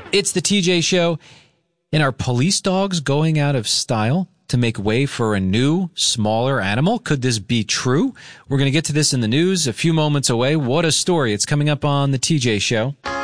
It's the TJ Show. And are police dogs going out of style to make way for a new, smaller animal? Could this be true? We're going to get to this in the news a few moments away. What a story. It's coming up on the TJ Show.